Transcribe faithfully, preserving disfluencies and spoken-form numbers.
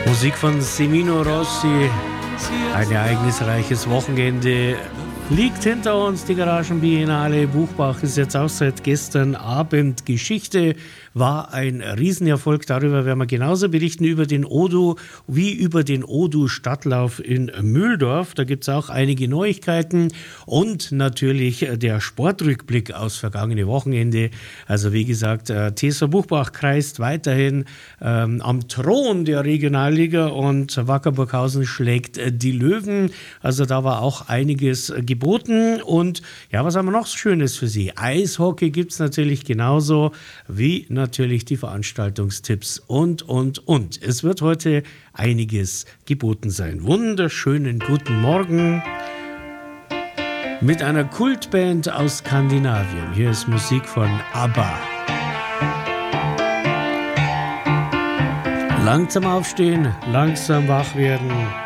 Musik von Semino Rossi. Ein ereignisreiches Wochenende liegt hinter uns. Die Garagenbiennale Buchbach ist jetzt auch seit gestern Abend Geschichte. War ein Riesenerfolg. Darüber werden wir genauso berichten, über den Odu wie über den Odu-Stadtlauf in Mühldorf. Da gibt es auch einige Neuigkeiten und natürlich der Sportrückblick aus vergangene Wochenende. Also wie gesagt, T S V Buchbach kreist weiterhin ähm, am Thron der Regionalliga und Wacker Burghausen schlägt die Löwen. Also da war auch einiges geboten. Und ja, was haben wir noch Schönes für Sie? Eishockey gibt es natürlich genauso wie natürlich die Veranstaltungstipps und, und, und. Es wird heute einiges geboten sein. Wunderschönen guten Morgen mit einer Kultband aus Skandinavien. Hier ist Musik von ABBA. Langsam aufstehen, langsam wach werden.